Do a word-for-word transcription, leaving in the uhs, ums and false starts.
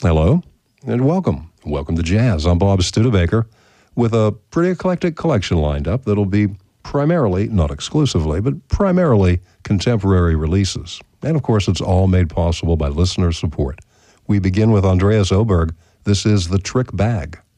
Hello, and welcome. Welcome to Jazz. I'm Bob Studebaker with a pretty eclectic collection lined up that'll be primarily, not exclusively, but primarily contemporary releases. And of course, it's all made possible by listener support. We begin with Andreas Oberg. This is The Trick Bag.